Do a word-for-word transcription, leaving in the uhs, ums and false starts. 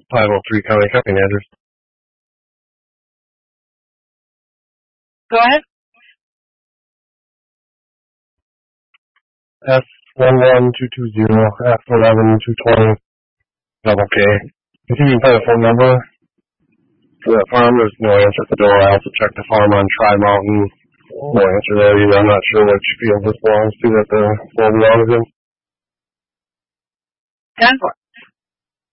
five oh three County Camping address. Go ahead. S one one two two zero F eleven two twenty double K. If you can find a phone number for that farm, there's no answer at the door. I also checked the farm on Tri Mountain. No answer there either. I'm not sure which field this belongs to that the phone belongs in. ten four.